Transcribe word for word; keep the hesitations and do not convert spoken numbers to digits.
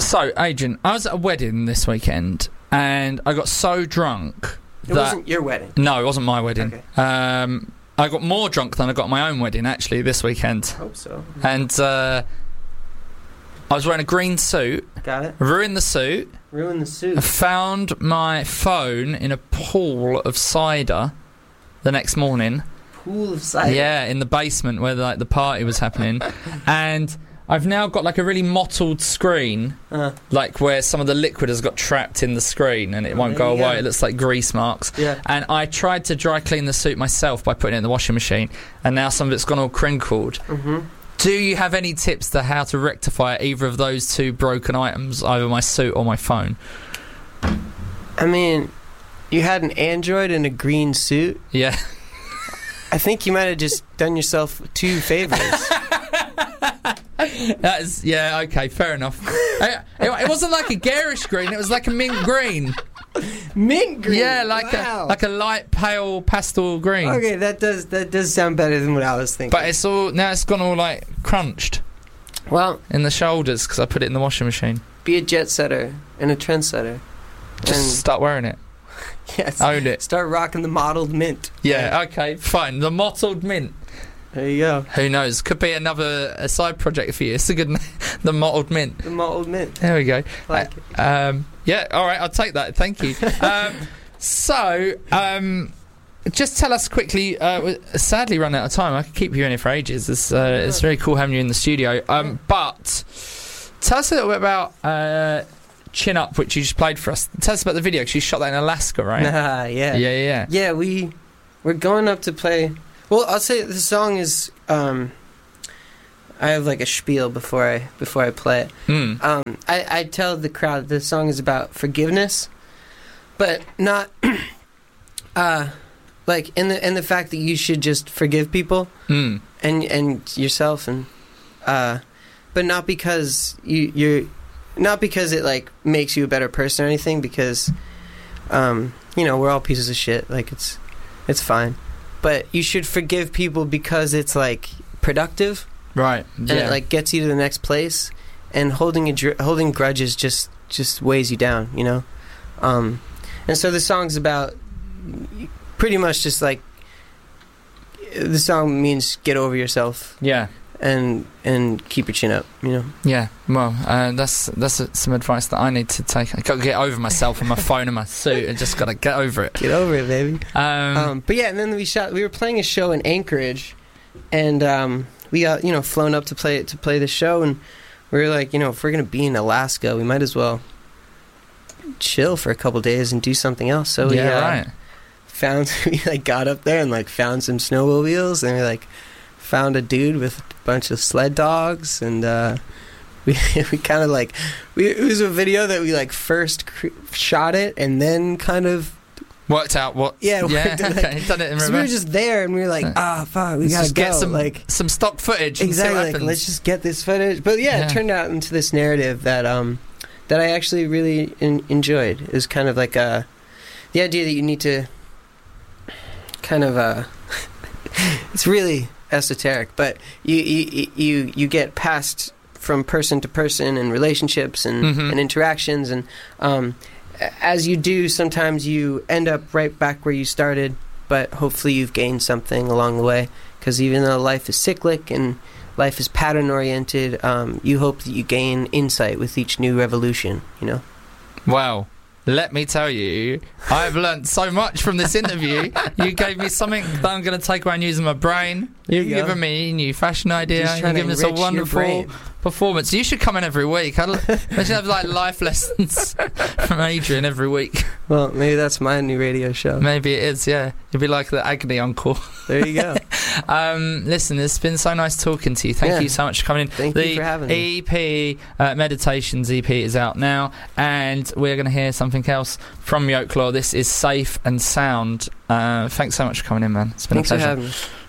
So, Adrian, I was at a wedding this weekend, and I got so drunk. It wasn't your wedding? No, it wasn't my wedding. Okay. Um, I got more drunk than I got at my own wedding, actually, this weekend. I hope so. And uh, I was wearing a green suit. Got it. Ruined the suit. Ruined the suit. I found my phone in a pool of cider the next morning. Pool of cider? Yeah, in the basement where like the party was happening. And I've now got like a really mottled screen, uh, like where some of the liquid has got trapped in the screen and it oh, won't go away. Go. It looks like grease marks. Yeah. And I tried to dry clean the suit myself by putting it in the washing machine, and now some of it's gone all crinkled. Mm-hmm. Do you have any tips to how to rectify either of those two broken items, either my suit or my phone? I mean, you had an Android and a green suit. Yeah. I think you might have just done yourself two favors. That is, yeah, okay, fair enough. it, it wasn't like a garish green, it was like a mint green. Mint green? Yeah, like wow. a like a light pale pastel green. Okay, that does that does sound better than what I was thinking. But it's all now it's gone all like crunched. Well, in the shoulders because I put it in the washing machine. Be a jet setter and a trendsetter. Just and start wearing it. Yes. Own it. Start rocking the mottled mint. Yeah, yeah, okay, fine. The mottled mint. There you go. Who knows? Could be another a side project for you. It's a good name. The mottled mint. The mottled mint. There we go. Like uh, it. Um, yeah, all right, I'll take that. Thank you. um, so, um, just tell us quickly. Uh, we sadly run out of time. I could keep you in here for ages. It's, uh, it's very cool having you in the studio. Um, but tell us a little bit about uh, Chin Up, which you just played for us. Tell us about the video, because you shot that in Alaska, right? Nah, yeah. Yeah, yeah. Yeah, we, we're going up to play... Well, I'll say the song is... Um, I have like a spiel before I before I play it. Mm. Um, I, I tell the crowd the song is about forgiveness, but not... uh, like, in the in the fact that you should just forgive people mm. and and yourself, and uh, but not because you you're... Not because it, like, makes you a better person or anything, because, um, you know, we're all pieces of shit. Like, it's it's fine. But you should forgive people because it's, like, productive. Right, yeah. And it, like, gets you to the next place. And holding a dr- holding grudges just, just weighs you down, you know? Um, and so the song's about pretty much just, like, the song means get over yourself. Yeah. And and keep your chin up, you know. Yeah, well, uh, that's that's uh, some advice that I need to take. I got to get over myself and my phone and my suit, and just got to get over it. Get over it, baby. Um, um, but yeah, and then we shot. We were playing a show in Anchorage, and um, we got you know flown up to play to play the show, and we were like, you know, if we're gonna be in Alaska, we might as well chill for a couple days and do something else. So yeah, we uh, right. found we like got up there and like found some snowmobiles, and we like found a dude with a bunch of sled dogs, and uh, we we kind of like we it was a video that we like first cr- shot it and then kind of worked out what yeah, yeah worked, okay like, done it in reverse. So we were just there and we were like ah oh, fuck we let's gotta just go get some like some stock footage and exactly see what like, happens. let's just get this footage. But yeah, yeah, it turned out into this narrative that um that I actually really in- enjoyed. It was kind of like uh the idea that you need to kind of uh it's really esoteric, but you you you you get passed from person to person and relationships and, mm-hmm. and interactions, and um, as you do, sometimes you end up right back where you started, but hopefully you've gained something along the way, because even though life is cyclic and life is pattern oriented, um, you hope that you gain insight with each new revolution, you know. Wow. Let me tell you, I've learnt so much from this interview. You gave me something that I'm going to take away and use in my brain. You've you given me a new fashion idea. You've given us a wonderful performance. You should come in every week. I should have like life lessons from Adrian every week. Well, maybe that's my new radio show. Maybe it is, yeah. You'll be like the agony uncle. There you go. um, listen, it's been so nice talking to you. Thank yeah. you so much for coming in. Thank the you for having me. E P, uh, Meditations E P is out now, and we're going to hear something else from Yoke Law. This is Safe and Sound. Uh, thanks so much for coming in, man. It's been Thanks a pleasure. for having me.